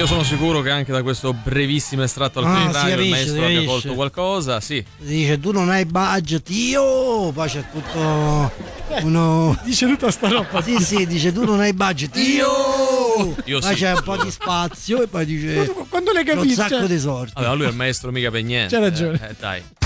Io sono sicuro che anche da questo brevissimo estratto al contrario il maestro abbia colto qualcosa. Sì. Dice tu non hai budget, io poi c'è tutto uno. Dice tutta sta roba. Sì, dice tu non hai budget, io Io poi sì. c'è un po' di spazio e poi dice Quando l'hai capito? un sacco di sorti. Allora, lui è il maestro mica per niente. C'hai ragione. Dai.